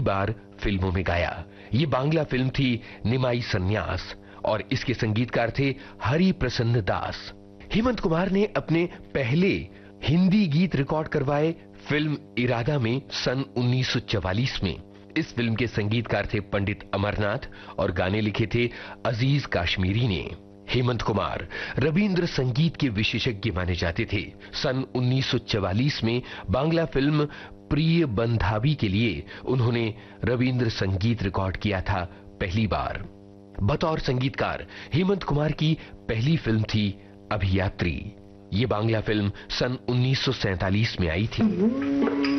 बार फिल्मों में गाया। ये बांग्ला फिल्म थी निमाई सन्यास और इसके संगीतकार थे हरि प्रसन्न दास। हेमंत कुमार ने अपने पहले हिंदी गीत रिकॉर्ड करवाए फिल्म इरादा में सन 1944 में। इस फिल्म के संगीतकार थे पंडित अमरनाथ और गाने लिखे थे अजीज काश्मीरी ने। हेमंत कुमार रविंद्र संगीत के विशेषज्ञ माने जाते थे। सन 1944 में बांग्ला फिल्म प्रिय बंधावी के लिए उन्होंने रविंद्र संगीत रिकॉर्ड किया था पहली बार। बतौर संगीतकार हेमंत कुमार की पहली फिल्म थी अभियात्री। ये बांग्ला फिल्म सन 1947 में आई थी।